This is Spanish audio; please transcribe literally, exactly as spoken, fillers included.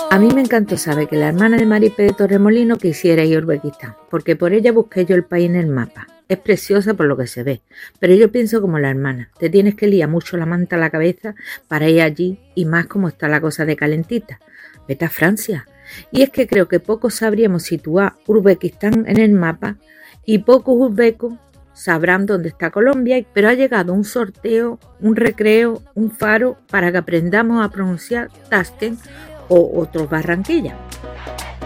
A mí me encantó saber que la hermana de Maripe de Torremolinos quisiera ir a Uzbekistán, porque por ella busqué yo el país en el mapa. Es preciosa por lo que se ve, pero yo pienso como la hermana, te tienes que liar mucho la manta a la cabeza para ir allí y más como está la cosa de calentita. Vete a Francia. Y es que creo que pocos sabríamos situar Uzbekistán en el mapa y pocos uzbecos sabrán dónde está Colombia, pero ha llegado un sorteo, un recreo, un faro para que aprendamos a pronunciar Taskent o otros Barranquilla.